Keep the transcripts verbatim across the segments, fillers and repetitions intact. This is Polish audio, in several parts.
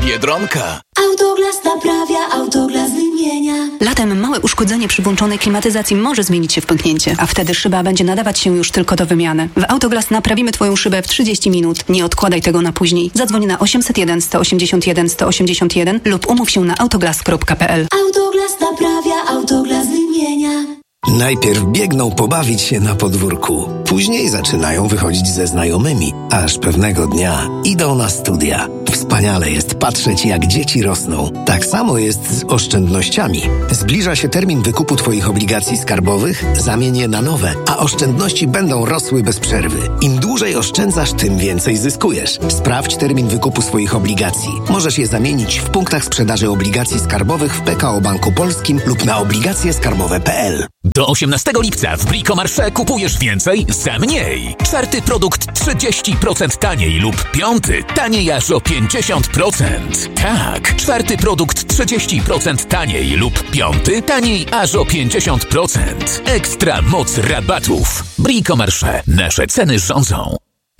Biedronka. Autoglas naprawia, Autoglas wymienia. Latem małe uszkodzenie przy włączonej klimatyzacji może zmienić się w pęknięcie, a wtedy szyba będzie nadawać się już tylko do wymiany. W Autoglas naprawimy Twoją szybę w trzydzieści minut. Nie odkładaj tego na później. Zadzwoń na osiemset jeden, sto osiemdziesiąt jeden, sto osiemdziesiąt jeden lub umów się na autoglas kropka p l. Autoglas naprawia, Autoglas wymienia. Najpierw biegną pobawić się na podwórku, później zaczynają wychodzić ze znajomymi, aż pewnego dnia idą na studia. Wspaniale jest patrzeć, jak dzieci rosną. Tak samo jest z oszczędnościami. Zbliża się termin wykupu Twoich obligacji skarbowych, zamień je na nowe, a oszczędności będą rosły bez przerwy. Im dłużej oszczędzasz, tym więcej zyskujesz. Sprawdź termin wykupu swoich obligacji. Możesz je zamienić w punktach sprzedaży obligacji skarbowych w P K O Banku Polskim lub na obligacje skarbowe kropka p l. Do osiemnastego lipca w Bricomarché kupujesz więcej za mniej. Czwarty produkt trzydzieści procent taniej lub piąty taniej aż o pięćdziesiąt procent. Tak, czwarty produkt trzydzieści procent taniej lub piąty taniej aż o pięćdziesiąt procent. Ekstra moc rabatów. Bricomarché. Nasze ceny rządzą.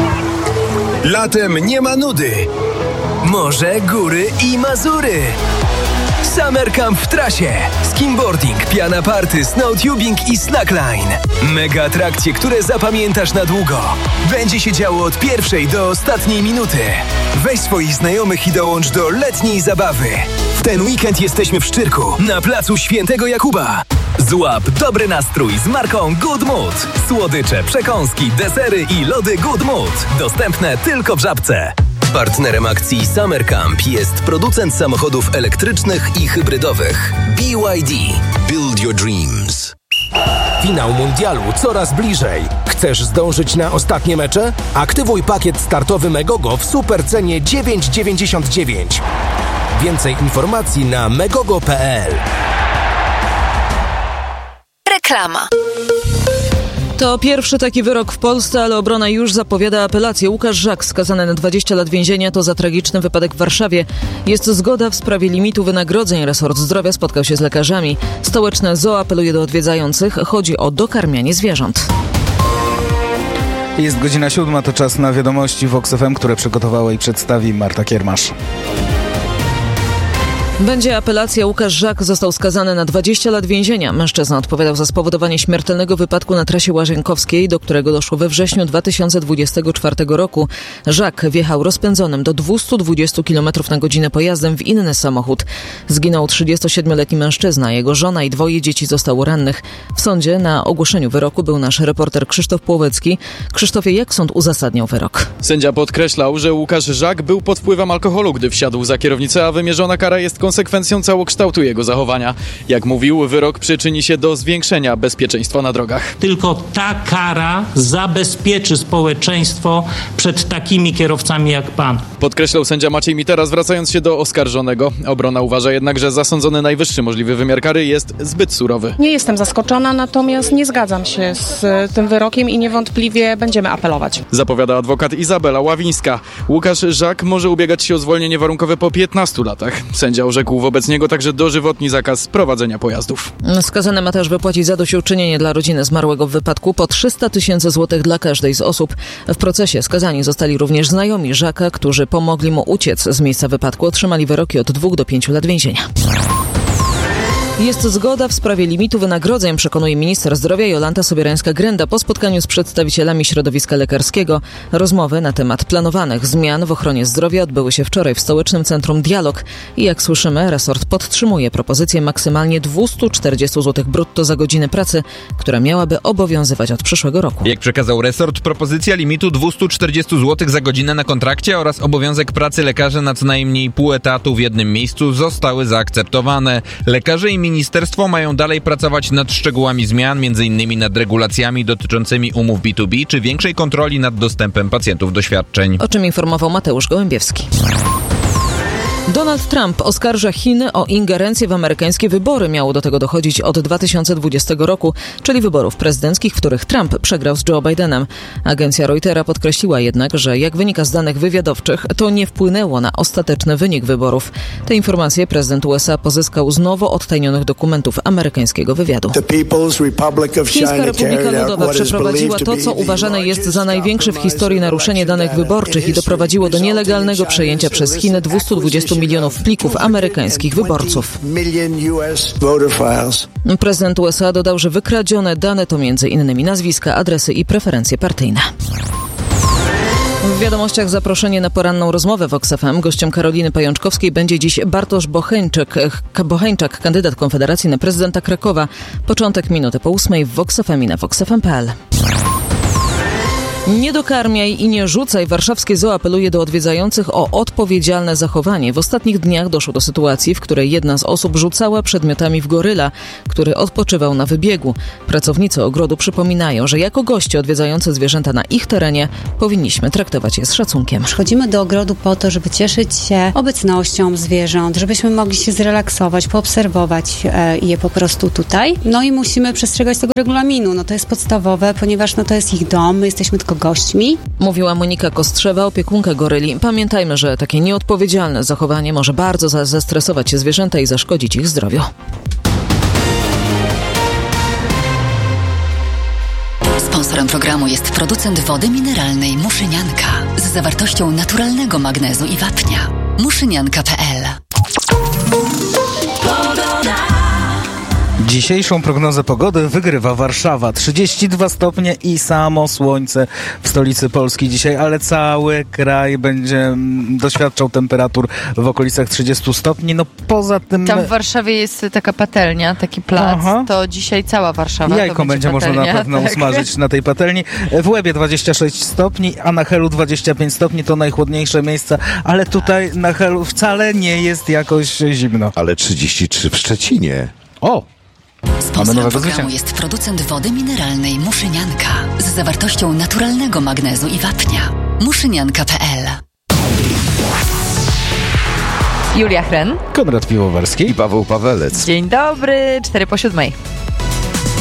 Latem nie ma nudy. Morze, góry i Mazury. Summer Camp w trasie. Skimboarding, piana party, snowtubing i slackline. Mega atrakcje, które zapamiętasz na długo. Będzie się działo od pierwszej do ostatniej minuty. Weź swoich znajomych i dołącz do letniej zabawy. W ten weekend jesteśmy w Szczyrku, na placu Świętego Jakuba. Złap dobry nastrój z marką Good Mood. Słodycze, przekąski, desery i lody Good Mood. Dostępne tylko w Żabce. Partnerem akcji Summer Camp jest producent samochodów elektrycznych i hybrydowych B Y D. Build your dreams. Finał mundialu coraz bliżej. Chcesz zdążyć na ostatnie mecze? Aktywuj pakiet startowy Megogo w supercenie dziewięć dziewięćdziesiąt dziewięć. Więcej informacji na megogo kropka p l. Reklama. To pierwszy taki wyrok w Polsce, ale obrona już zapowiada apelację. Łukasz Żak, skazany na dwadzieścia lat więzienia, to za tragiczny wypadek w Warszawie. Jest zgoda w sprawie limitu wynagrodzeń. Resort Zdrowia spotkał się z lekarzami. Stołeczne zoo apeluje do odwiedzających. Chodzi o dokarmianie zwierząt. Jest godzina siódma, to czas na wiadomości Vox F M, które przygotowała i przedstawi Marta Kiermasz. Będzie apelacja. Łukasz Żak został skazany na dwadzieścia lat więzienia. Mężczyzna odpowiadał za spowodowanie śmiertelnego wypadku na trasie Łazienkowskiej, do którego doszło we wrześniu dwa tysiące dwudziestego czwartego roku. Żak wjechał rozpędzonym do dwieście dwadzieścia kilometrów na godzinę pojazdem w inny samochód. Zginął trzydziestosiedmioletni mężczyzna. Jego żona i dwoje dzieci zostało rannych. W sądzie na ogłoszeniu wyroku był nasz reporter Krzysztof Płowecki. Krzysztofie, jak sąd uzasadniał wyrok? Sędzia podkreślał, że Łukasz Żak był pod wpływem alkoholu, gdy wsiadł za kierownicę, a wymierzona kara jest konsekwencją całokształtu jego zachowania. Jak mówił, wyrok przyczyni się do zwiększenia bezpieczeństwa na drogach. Tylko ta kara zabezpieczy społeczeństwo przed takimi kierowcami jak pan. Podkreślał sędzia Maciej Mitera, zwracając się do oskarżonego. Obrona uważa jednak, że zasądzony najwyższy możliwy wymiar kary jest zbyt surowy. Nie jestem zaskoczona, natomiast nie zgadzam się z tym wyrokiem i niewątpliwie będziemy apelować. Zapowiada adwokat Izabela Ławińska. Łukasz Żak może ubiegać się o zwolnienie warunkowe po piętnastu latach. Sędzia orzekł wobec niego także dożywotni zakaz prowadzenia pojazdów. Skazany ma też wypłacić zadośćuczynienie dla rodziny zmarłego w wypadku po trzysta tysięcy złotych dla każdej z osób. W procesie skazani zostali również znajomi Żaka, którzy pomogli mu uciec z miejsca wypadku. Otrzymali wyroki od dwóch do pięciu lat więzienia. Jest zgoda w sprawie limitu wynagrodzeń, przekonuje minister zdrowia Jolanta Sobierańska-Grenda po spotkaniu z przedstawicielami środowiska lekarskiego. Rozmowy na temat planowanych zmian w ochronie zdrowia odbyły się wczoraj w Stołecznym Centrum Dialog i jak słyszymy, resort podtrzymuje propozycję maksymalnie dwieście czterdzieści złotych brutto za godzinę pracy, która miałaby obowiązywać od przyszłego roku. Jak przekazał resort, propozycja limitu dwieście czterdzieści złotych za godzinę na kontrakcie oraz obowiązek pracy lekarzy na co najmniej pół etatu w jednym miejscu zostały zaakceptowane. Lekarze i ministerstwo mają dalej pracować nad szczegółami zmian, między innymi nad regulacjami dotyczącymi umów B dwa B czy większej kontroli nad dostępem pacjentów do świadczeń. O czym informował Mateusz Gołębiewski. Donald Trump oskarża Chiny o ingerencję w amerykańskie wybory. Miało do tego dochodzić od dwa tysiące dwudziestego roku, czyli wyborów prezydenckich, w których Trump przegrał z Joe Bidenem. Agencja Reutera podkreśliła jednak, że jak wynika z danych wywiadowczych, to nie wpłynęło na ostateczny wynik wyborów. Te informacje prezydent U S A pozyskał z nowo odtajnionych dokumentów amerykańskiego wywiadu. Chińska Republika Ludowa przeprowadziła to, co uważane jest za największe w historii naruszenie danych wyborczych i doprowadziło do nielegalnego przejęcia przez Chiny dwieście dwadzieścia trzydziestu milionów plików amerykańskich wyborców. Prezydent U S A dodał, że wykradzione dane to między innymi nazwiska, adresy i preferencje partyjne. W wiadomościach zaproszenie na poranną rozmowę w OXF M. Gościem Karoliny Pajączkowskiej będzie dziś Bartosz Bocheńczyk, Bocheńczak, kandydat Konfederacji na prezydenta Krakowa. Początek minuty po ósmej w OXF M i na vox f m kropka p l. Nie dokarmiaj i nie rzucaj. Warszawskie Zoo apeluje do odwiedzających o odpowiedzialne zachowanie. W ostatnich dniach doszło do sytuacji, w której jedna z osób rzucała przedmiotami w goryla, który odpoczywał na wybiegu. Pracownicy ogrodu przypominają, że jako goście odwiedzający zwierzęta na ich terenie powinniśmy traktować je z szacunkiem. Przychodzimy do ogrodu po to, żeby cieszyć się obecnością zwierząt, żebyśmy mogli się zrelaksować, poobserwować e, je po prostu tutaj. No i musimy przestrzegać tego regulaminu. No to jest podstawowe, ponieważ no to jest ich dom, my jesteśmy tylko gośćmi. Mówiła Monika Kostrzewa, opiekunka goryli. Pamiętajmy, że takie nieodpowiedzialne zachowanie może bardzo zestresować zwierzęta i zaszkodzić ich zdrowiu. Sponsorem programu jest producent wody mineralnej Muszynianka z zawartością naturalnego magnezu i wapnia. muszynianka kropka p l. Dzisiejszą prognozę pogody wygrywa Warszawa. trzydzieści dwa stopnie i samo słońce w stolicy Polski dzisiaj, ale cały kraj będzie doświadczał temperatur w okolicach trzydziestu stopni. No poza tym... Tam w Warszawie jest taka patelnia, taki plac. Aha. To dzisiaj cała Warszawa Jajko to będzie, będzie można na pewno tak. usmażyć na tej patelni. W Łebie dwadzieścia sześć stopni, a na Helu dwadzieścia pięć stopni. To najchłodniejsze miejsca, ale tutaj na Helu wcale nie jest jakoś zimno. Ale trzydzieści trzy w Szczecinie. O! Sponsorem programu jest producent wody mineralnej Muszynianka z zawartością naturalnego magnezu i wapnia. muszynianka kropka p l. Julia Hren, Konrad Piwowarski i Paweł Pawelec. Dzień dobry, cztery po siódmej.